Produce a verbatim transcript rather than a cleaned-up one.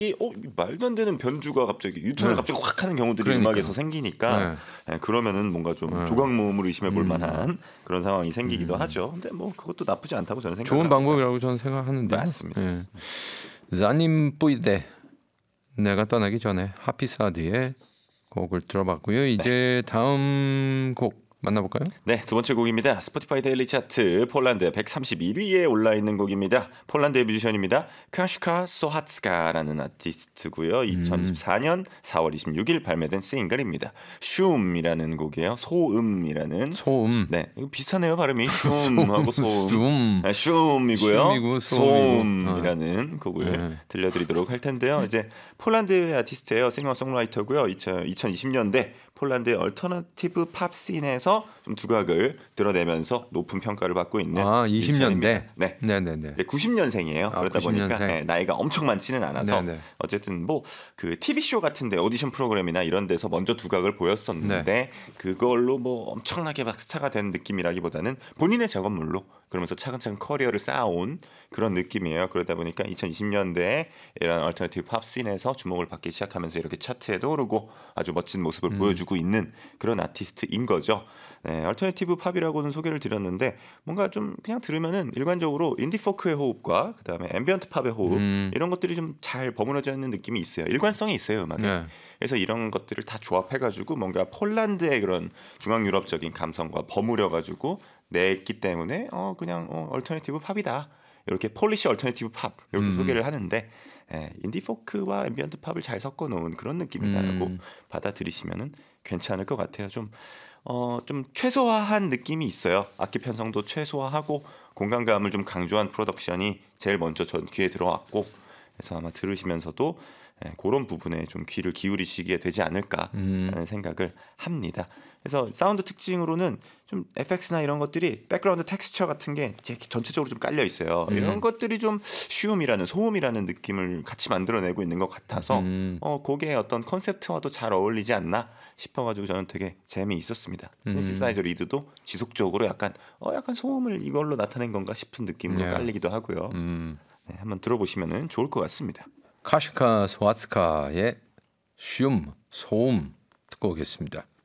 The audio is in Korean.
이 어 말도 안 되는 변주가 갑자기 유턴을 네. 갑자기 확 하는 경우들이 그러니까요. 음악에서 생기니까 예 그러면은 뭔가 좀 네. 조각 모음을 의심해 볼 음. 만한 그런 상황이 생기기도 음. 하죠. 근데 뭐 그것도 나쁘지 않다고 저는 좋은 생각합니다. 방법이라고 저는 생각하는데요. 맞습니다. 예. 자님 뿌이데 내가 떠나기 전에 하피사드의 곡을 들어봤고요. 이제 다음 곡 만나볼까요? 네, 두 번째 곡입니다. 스포티파이 데일리 차트 폴란드 백삼십일 위에 올라 있는 곡입니다. 폴란드의 뮤지션입니다. 카슈카 소하츠카라는 아티스트고요. 이천십사 년 사월 이십육일 발매된 싱글입니다. 슌이라는 곡이에요. 소음이라는. 소음. 네, 이거 비슷하네요 발음이. 슌하고 소음. 슌. 네, 슌이고요. 슌이고 소음이고. 소음이라는 곡을 네. 들려드리도록 할 텐데요. 이제 폴란드의 아티스트예요. 싱어송라이터고요. 이천이십 년대 폴란드의 얼터너티브 팝 씬에서 좀 두각을 드러내면서 높은 평가를 받고 있는 아, 이십 년대. 네. 네네네. 네, 구십 년생이에요. 아, 그러다 구십 년생. 보니까 네, 나이가 엄청 많지는 않아서 네네. 어쨌든 뭐 그 티비쇼 같은데 오디션 프로그램이나 이런 데서 먼저 두각을 보였었는데 네. 그걸로 뭐 엄청나게 막 스타가 된 느낌이라기보다는 본인의 작업물로 그러면서 차근차근 커리어를 쌓아온 그런 느낌이에요. 그러다 보니까 이천이십 년대에 이런 얼터너티브 팝 씬에서 주목을 받기 시작하면서 이렇게 차트에도 오르고 아주 멋진 모습을 음. 보여주고 있는 그런 아티스트인 거죠. 네, 얼터너티브 팝이라고는 소개를 드렸는데 뭔가 좀 그냥 들으면은 일관적으로 인디 포크의 호흡과 그다음에 앰비언트 팝의 호흡 음. 이런 것들이 좀 잘 버무려져 있는 느낌이 있어요. 일관성이 있어요, 음악에. 네. 그래서 이런 것들을 다 조합해가지고 뭔가 폴란드의 그런 중앙 유럽적인 감성과 버무려가지고 냈기 때문에 어 그냥 어, 얼터너티브 팝이다. 이렇게 폴리시 얼터너티브 팝 이렇게 음. 소개를 하는데 예, 인디 포크와 앰비언트 팝을 잘 섞어 놓은 그런 느낌이다라고 음. 받아들이시면은 괜찮을 것 같아요. 좀 어, 좀 최소화한 느낌이 있어요. 악기 편성도 최소화하고 공간감을 좀 강조한 프로덕션이 제일 먼저 전 귀에 들어왔고 그래서 아마 들으시면서도 예, 그런 부분에 좀 귀를 기울이시게 되지 않을까라는 음. 생각을 합니다. 그래서 사운드 특징으로는 좀 에프엑스나 이런 것들이 백그라운드 텍스처 같은 게 전체적으로 좀 깔려 있어요. 음. 이런 것들이 좀 쉬움이라는 소음이라는 느낌을 같이 만들어내고 있는 것 같아서 음. 어, 곡의 어떤 컨셉트와도 잘 어울리지 않나 싶어가지고 저는 되게 재미있었습니다. 음. 신시사이저 리드도 지속적으로 약간 어 약간 소음을 이걸로 나타낸 건가 싶은 느낌으로 네. 깔리기도 하고요. 음. 네, 한번 들어보시면 좋을 것 같습니다. 카슈카 소하츠카의 슌 소음 듣고 오겠습니다.